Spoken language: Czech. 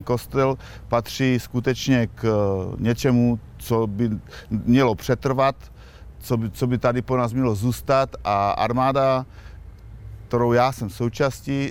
Kostel patří skutečně k něčemu, co by mělo přetrvat, co by tady po nás mělo zůstat, a armáda, kterou já jsem součástí,